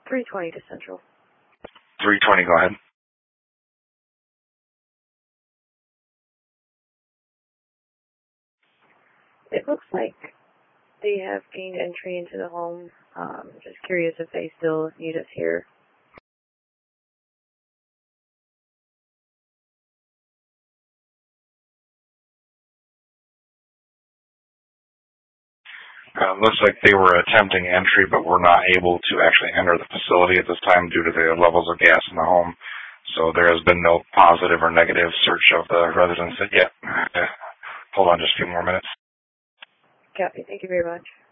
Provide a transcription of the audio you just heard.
320 to Central. 320, go ahead. It looks like they have gained entry into the home. Just curious if they still need us here. Looks like they were attempting entry, but were not able to actually enter the facility at this time due to the levels of gas in the home. So there has been no positive or negative search of the residence yet. Hold on just a few more minutes. Copy. Thank you very much.